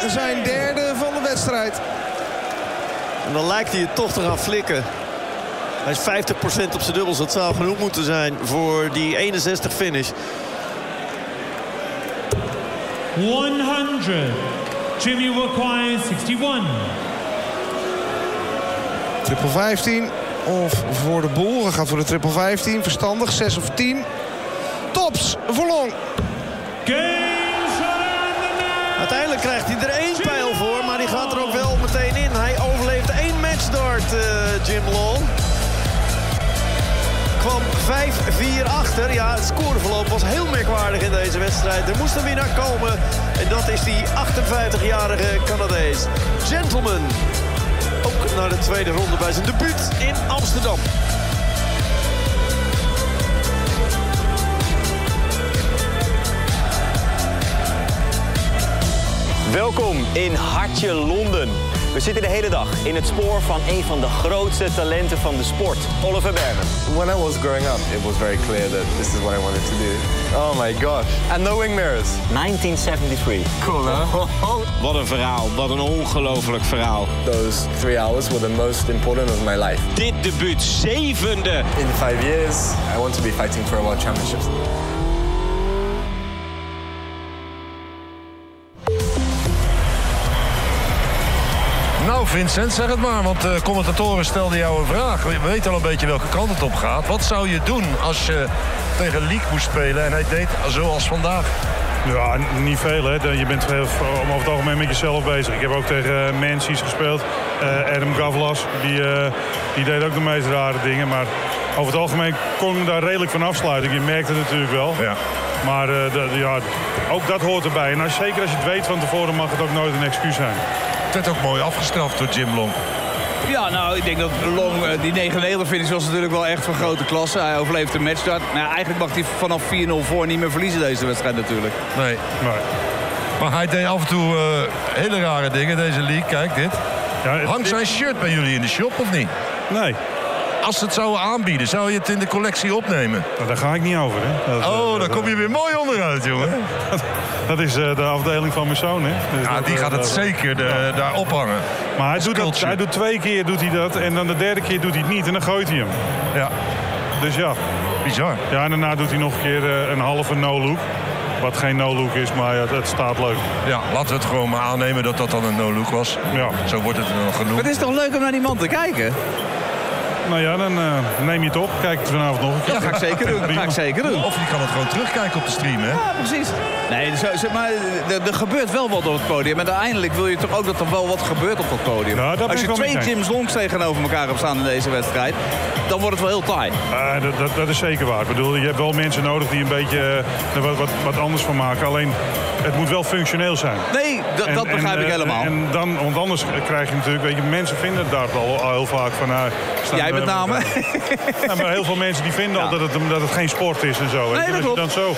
zijn derde van de wedstrijd. En dan lijkt hij het toch te gaan flikken. Hij is 50% op zijn dubbels. Dat zou genoeg moeten zijn voor die 61 finish. 100. Jimmy requires 61. Triple 15 of voor de boel. Hij gaat voor de triple 15. Verstandig, 6 of 10. Tops voor Long. Uiteindelijk krijgt hij er 1 pijl voor, maar die gaat er ook wel meteen in. Hij overleeft 1 matchdart, Jim Long. Kwam 5-4 achter. Ja, het scoreverloop was heel merkwaardig in deze wedstrijd. Er moest een winnaar komen en dat is die 58-jarige Canadees. Gentleman. Ook naar de tweede ronde bij zijn debuut in Amsterdam. Welkom in Hartje Londen. We zitten de hele dag in het spoor van een van de grootste talenten van de sport, Oliver Bearman. When I was growing up, it was very clear that this is what I wanted to do. Oh my gosh. And no wing mirrors. 1973. Cool, huh? Wat een verhaal, wat een ongelooflijk verhaal. Those 3 hours were the most important of my life. Dit debuut, 7e. In 5 years, I want to be fighting for a world championships. Nou Vincent, zeg het maar, want de commentatoren stelden jou een vraag. We weten al een beetje welke kant het op gaat. Wat zou je doen als je tegen Leek moest spelen en hij deed zoals vandaag? Ja, niet veel, hè. Je bent over het algemeen met jezelf bezig. Ik heb ook tegen Menzies gespeeld. Adam Gavlas, die deed ook de meest rare dingen. Maar over het algemeen kon ik daar redelijk van afsluiten. Je merkt het natuurlijk wel. Ja. Maar ook dat hoort erbij. En zeker als je het weet van tevoren mag het ook nooit een excuus zijn. Het werd ook mooi afgestraft door Jim Long. Ja, nou, ik denk dat Long, die 9-9 finish was natuurlijk wel echt van grote klasse. Hij overleeft de matchstart. Maar ja, eigenlijk mag hij vanaf 4-0 voor niet meer verliezen deze wedstrijd natuurlijk. Nee. Maar hij deed af en toe hele rare dingen, deze Leek. Kijk, dit. Ja, hangt zijn shirt bij jullie in de shop of niet? Nee. Als ze het zouden aanbieden, zou je het in de collectie opnemen? Nou, daar ga ik niet over, hè. Daar kom je weer mooi onderuit, jongen. Dat is de afdeling van mijn zoon, hè. Dus ja, die gaat het zeker daar ophangen. Maar hij doet 2 keer doet hij dat en dan de 3e keer doet hij het niet en dan gooit hij hem. Ja. Dus ja. Bizar. Ja, en daarna doet hij nog een keer een halve no-look. Wat geen no-look is, maar het staat leuk. Ja, laten we het gewoon maar aannemen dat dat dan een no-look was. Ja. Zo wordt het dan genoemd. Maar het is toch leuk om naar die man te kijken? Nou ja, dan neem je het op. Kijk het vanavond nog een keer. Ja, dat ga ik zeker doen. Of je kan het gewoon terugkijken op de stream, hè? Ja, precies. Nee, maar er gebeurt wel wat op het podium. En uiteindelijk wil je toch ook dat er wel wat gebeurt op dat podium. Nou, als je 2 Jims Longs tegenover elkaar hebt staan in deze wedstrijd, dan wordt het wel heel taai. Dat is zeker waar. Ik bedoel, je hebt wel mensen nodig die een beetje er wat anders van maken. Alleen, het moet wel functioneel zijn. Nee, dat begrijp ik helemaal. Want anders krijg je natuurlijk, weet je, mensen vinden daar al heel vaak van... Jij met name? Ja, maar heel veel mensen die vinden al dat het geen sport is en zo. Nee, dat klopt. Dan zo,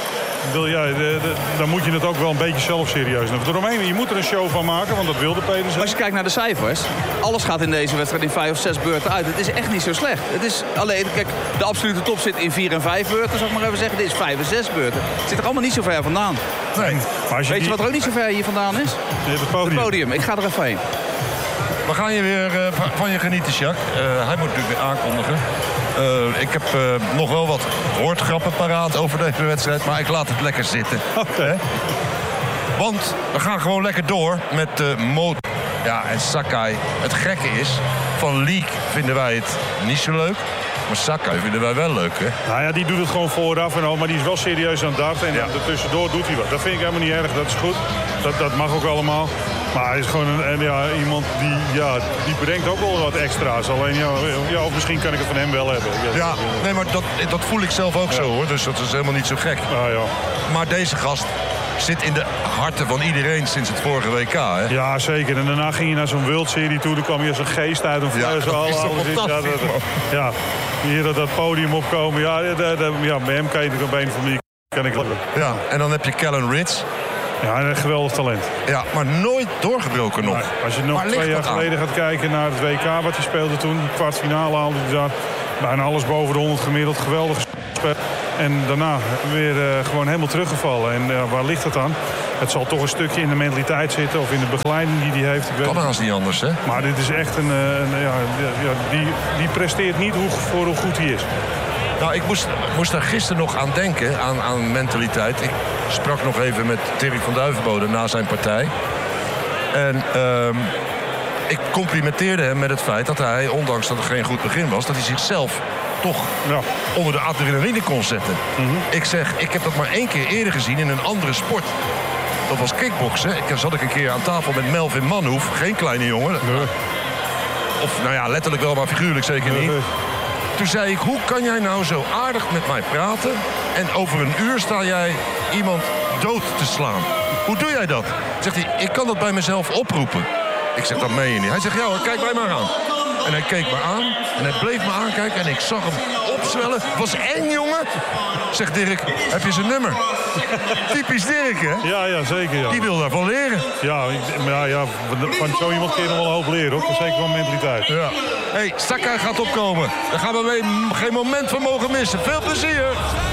dan moet je het ook wel een beetje zelf serieus nemen. Daaromheen, je moet er een show van maken, want dat wilde Pedersen. Als je kijkt naar de cijfers, alles gaat in deze wedstrijd in 5 of 6 beurten uit. Het is echt niet zo slecht. Het is alleen, kijk, de absolute top zit in 4 en 5 beurten, zou ik maar even zeggen. Dit is 5 en 6 beurten. Het zit er allemaal niet zo ver vandaan. Nee. Weet je wat er ook niet zo ver hier vandaan is? Het podium. Ik ga er even heen. We gaan je weer van je genieten, Jacques. Hij moet natuurlijk weer aankondigen. Ik heb nog wel wat woordgrappen paraat over deze wedstrijd, maar ik laat het lekker zitten. Okay. Want we gaan gewoon lekker door met Moto. Ja, en Sakai. Het gekke is, van Leek vinden wij het niet zo leuk. Maar Sakai vinden wij wel leuk, hè? Nou ja, die doet het gewoon vooraf en al, maar die is wel serieus aan het darten. En tussendoor doet hij wat. Dat vind ik helemaal niet erg, dat is goed. Dat mag ook allemaal. Maar hij is gewoon iemand die brengt ook wel wat extra's. Alleen, of misschien kan ik het van hem wel hebben. Ja, nee, maar dat voel ik zelf ook zo, hoor. Dus dat is helemaal niet zo gek. Maar deze gast zit in de harten van iedereen sinds het vorige WK, hè? Ja, zeker. En daarna ging je naar zo'n World Series toe. Dan kwam je als een geest uit. Dat is toch fantastisch, ja, hier dat podium opkomen. Ja, bij hem kan je natuurlijk op een familie. Ja, en dan heb je Callan Ritz. Ja, een geweldig talent. Ja, maar nooit doorgebroken nog. Maar als je nog 2 jaar geleden gaat kijken naar het WK wat hij speelde toen. De kwartfinale haalde hij daar. Bijna alles boven de 100 gemiddeld. Geweldig gespeeld. En daarna weer gewoon helemaal teruggevallen. En waar ligt dat aan? Het zal toch een stukje in de mentaliteit zitten of in de begeleiding die hij heeft. Ik weet Kan haast niet anders, hè? Maar dit is echt die presteert niet voor hoe goed hij is. Nou, ik moest daar gisteren nog aan denken, aan mentaliteit. Ik sprak nog even met Terry van Duivenbode na zijn partij. En ik complimenteerde hem met het feit dat hij, ondanks dat het geen goed begin was, dat hij zichzelf toch onder de adrenaline kon zetten. Ik zeg, ik heb dat maar 1 keer eerder gezien in een andere sport. Dat was kickboksen. Zat ik een keer aan tafel met Melvin Manhoef, geen kleine jongen. Nee. Of nou ja, letterlijk wel, maar figuurlijk zeker niet. Toen zei ik, hoe kan jij nou zo aardig met mij praten en over een uur sta jij iemand dood te slaan? Hoe doe jij dat? Zegt hij, ik kan dat bij mezelf oproepen. Ik zeg, dat meen je niet. Hij zegt, ja hoor, kijk mij maar aan. En hij keek me aan en hij bleef me aankijken en ik zag hem opzwellen. Het was eng, jongen. Zegt Dirk, heb je zijn nummer? Typisch Dirk, hè? Ja, zeker. Ja. Die wil daarvan leren. Ja, van zo iemand kun je nog wel een hoop leren, hoor. Dat is zeker wel mentaliteit. Ja. Hey, Sakai gaat opkomen. Daar gaan we geen moment van mogen missen. Veel plezier.